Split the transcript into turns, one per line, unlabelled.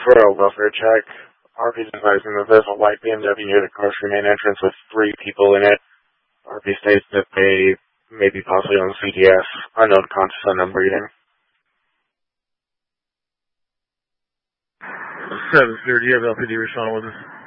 for a welfare check. RP's advising that there's a white BMW at the grocery main entrance with 3 people in it. RP states that they may be possibly on CDS, unknown conscious unknown breathing.
7-0, do you have LPD responding with us?